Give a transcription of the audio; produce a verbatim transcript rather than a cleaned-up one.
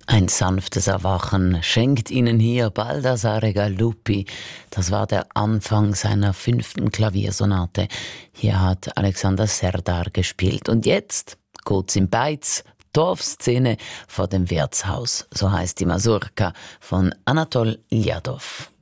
Ein sanftes Erwachen schenkt ihnen hier Baldassare Galuppi. Das war der Anfang seiner fünften Klaviersonate. Hier hat Alexander Serdar gespielt. Und jetzt geht's in Beiz, Dorfszene vor dem Wirtshaus. So heißt die Masurka von Anatol Ljadov.